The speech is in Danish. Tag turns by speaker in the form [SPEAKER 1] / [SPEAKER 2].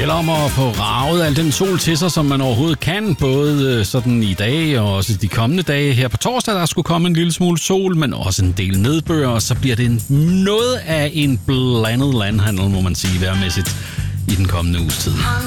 [SPEAKER 1] gælder om at få raget al den sol til sig, som man overhovedet kan, både sådan i dag og også de kommende dage. Her på torsdag, der skulle komme en lille smule sol, men også en del nedbør, og så bliver det noget af en blandet landhandel, må man sige, vejrmæssigt i den kommende uges tid.